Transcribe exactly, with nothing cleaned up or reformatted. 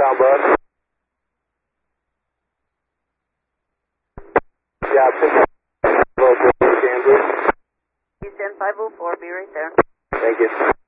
Southbound bus. Job six oh four, Kansas. Houston five oh four, be right there. Thank you.